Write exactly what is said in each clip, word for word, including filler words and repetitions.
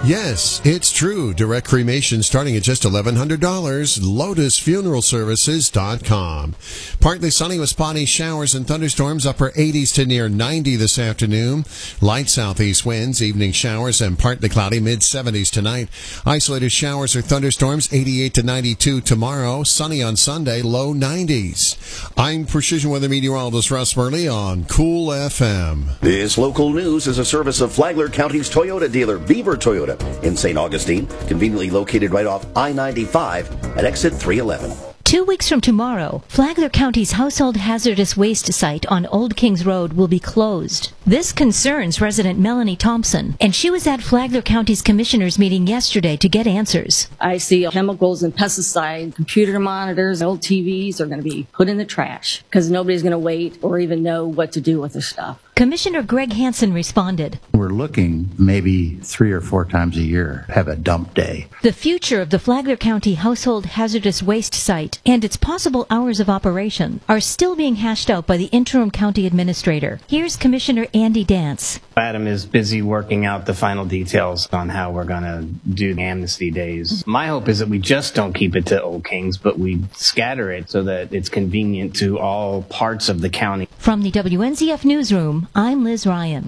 Yes, it's true. Direct cremation starting at just eleven hundred dollars. Lotus Funeral Services dot com. Partly sunny with spotty showers and thunderstorms, upper eighties to near ninety this afternoon. Light southeast winds, evening showers, and partly cloudy, mid seventies tonight. Isolated showers or thunderstorms, eighty-eight to ninety-two tomorrow. Sunny on Sunday, low nineties. I'm Precision Weather Meteorologist Russ Murley on Cool F M. This local news is a service of Flagler County's Toyota dealer, Beaver Toyota, in Saint Augustine, conveniently located right off I ninety-five at exit three eleven. Two weeks from tomorrow, Flagler County's household hazardous waste site on Old Kings Road will be closed. This concerns resident Melanie Thompson, and she was at Flagler County's commissioners meeting yesterday to get answers. I see chemicals and pesticides, computer monitors, old T Vs are going to be put in the trash because nobody's going to wait or even know what to do with the stuff. Commissioner Greg Hansen responded. We're looking maybe three or four times a year, have a dump day. The future of the Flagler County household hazardous waste site and its possible hours of operation are still being hashed out by the interim county administrator. Here's Commissioner Andy Dance. Adam is busy working out the final details on how we're going to do the amnesty days. My hope is that we just don't keep it to Old Kings, but we scatter it so that it's convenient to all parts of the county. From the W N Z F Newsroom, I'm Liz Ryan.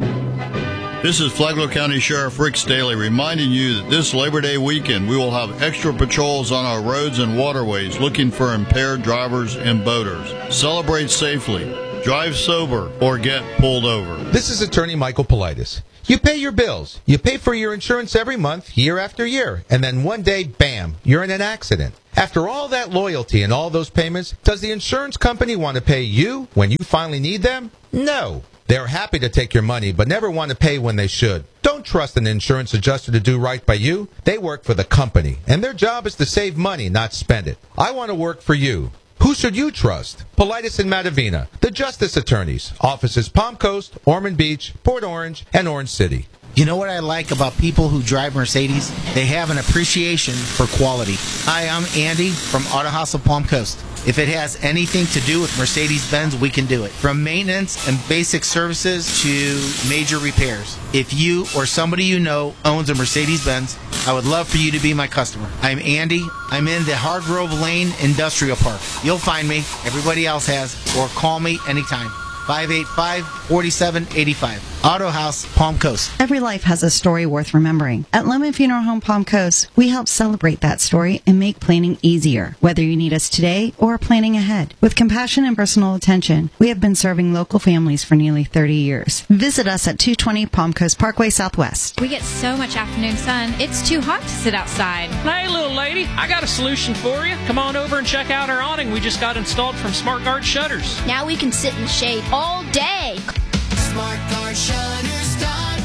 This is Flagler County Sheriff Rick Staley reminding you that this Labor Day weekend we will have extra patrols on our roads and waterways looking for impaired drivers and boaters. Celebrate safely, drive sober, or get pulled over. This is Attorney Michael Politis. You pay your bills. You pay for your insurance every month, year after year. And then one day, bam, you're in an accident. After all that loyalty and all those payments, does the insurance company want to pay you when you finally need them? No. They're happy to take your money, but never want to pay when they should. Don't trust an insurance adjuster to do right by you. They work for the company, and their job is to save money, not spend it. I want to work for you. Who should you trust? Politis and Matavina, the Justice Attorneys, offices Palm Coast, Ormond Beach, Port Orange, and Orange City. You know what I like about people who drive Mercedes? They have an appreciation for quality. Hi, I'm Andy from Auto House of Palm Coast. If it has anything to do with Mercedes-Benz, we can do it. From maintenance and basic services to major repairs. If you or somebody you know owns a Mercedes-Benz, I would love for you to be my customer. I'm Andy. I'm in the Hargrove Lane Industrial Park. You'll find me. Everybody else has. Or call me anytime. five eight five, four seven eight five. Auto House, Palm Coast. Every life has a story worth remembering. At Lemon Funeral Home Palm Coast, we help celebrate that story and make planning easier, whether you need us today or planning ahead. With compassion and personal attention, we have been serving local families for nearly thirty years. Visit us at two twenty Palm Coast Parkway Southwest. We get so much afternoon sun, it's too hot to sit outside. Hey, little lady, I got a solution for you. Come on over and check out our awning we just got installed from Smart Guard Shutters. Now we can sit in the shade all day. smart guard shutters dot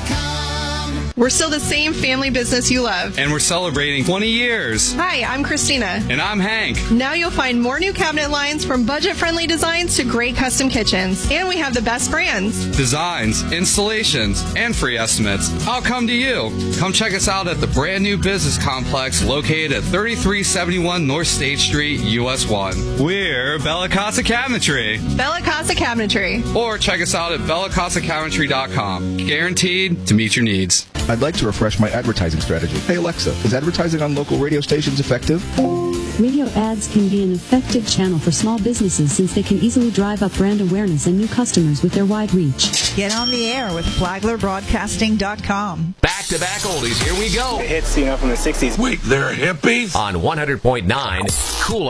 com. We're still the same family business you love. And we're celebrating twenty years. Hi, I'm Christina. And I'm Hank. Now you'll find more new cabinet lines from budget-friendly designs to great custom kitchens. And we have the best brands. Designs, installations, and free estimates. I'll come to you. Come check us out at the brand new business complex located at thirty-three seventy-one North State Street, U S one. We're Bella Casa Cabinetry. Bella Casa Cabinetry. Or check us out at bella casa cabinetry dot com. Guaranteed to meet your needs. I'd like to refresh my advertising strategy. Hey Alexa, is advertising on local radio stations effective? Radio ads can be an effective channel for small businesses since they can easily drive up brand awareness and new customers with their wide reach. Get on the air with Flagler Broadcasting dot com. Back-to-back oldies, here we go. Hits, you know, from the sixties. Wait, they're hippies? On one hundred point nine Cool